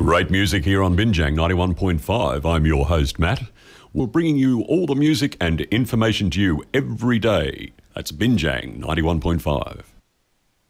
Great music here on Binjang 91.5. I'm your host, Matt. We're bringing you all the music and information to you every day. That's Binjang 91.5.